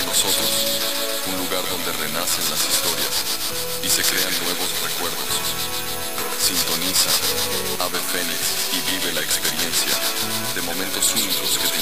nosotros, un lugar donde renacen las historias y se crean nuevos recuerdos. Sintoniza Ave Fénix y vive la experiencia de momentos únicos que te